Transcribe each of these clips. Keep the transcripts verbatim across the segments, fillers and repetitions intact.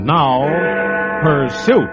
Now, Pursuit.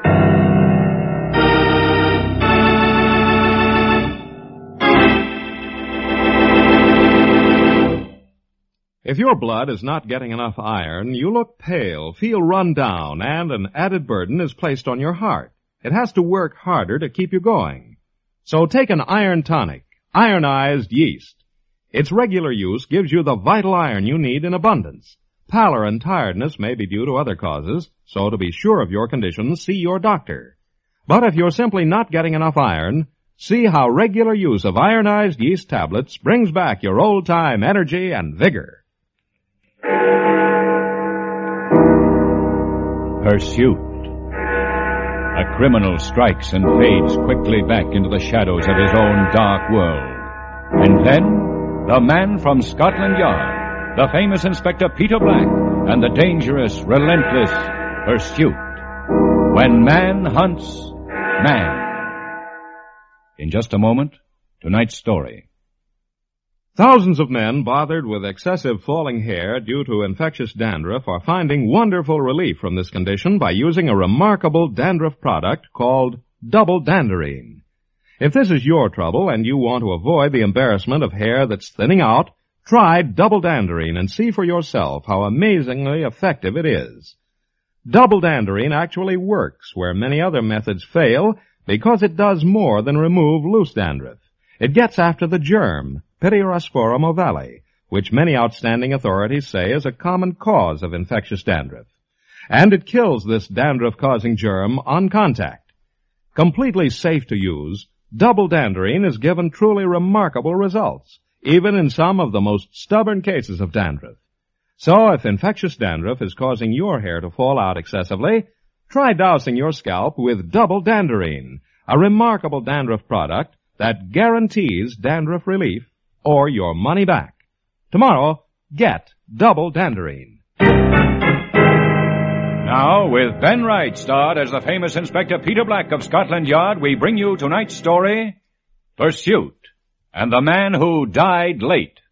If your blood is not getting enough iron, you look pale, feel run down, and an added burden is placed on your heart. It has to work harder to keep you going. So take an iron tonic, ironized yeast. Its regular use gives you the vital iron you need in abundance. Pallor and tiredness may be due to other causes, so to be sure of your condition, see your doctor. But if you're simply not getting enough iron, see how regular use of ironized yeast tablets brings back your old-time energy and vigor. Pursuit. A criminal strikes and fades quickly back into the shadows of his own dark world. And then, the man from Scotland Yard, the famous Inspector Peter Black, and the dangerous, relentless Pursuit. When man hunts man. In just a moment, tonight's story. Thousands of men bothered with excessive falling hair due to infectious dandruff are finding wonderful relief from this condition by using a remarkable dandruff product called Double Danderine. If this is your trouble and you want to avoid the embarrassment of hair that's thinning out, try Double Danderine and see for yourself how amazingly effective it is. Double Danderine actually works where many other methods fail because it does more than remove loose dandruff. It gets after the germ, Pityrosporum ovale, which many outstanding authorities say is a common cause of infectious dandruff. And it kills this dandruff-causing germ on contact. Completely safe to use, Double Danderine has given truly remarkable results, even in some of the most stubborn cases of dandruff. So if infectious dandruff is causing your hair to fall out excessively, try dousing your scalp with Double Danderine, a remarkable dandruff product that guarantees dandruff relief or your money back. Tomorrow, get Double Danderine. Now, with Ben Wright starred as the famous Inspector Peter Black of Scotland Yard, we bring you tonight's story, Pursuit, and the Man Who Died Late.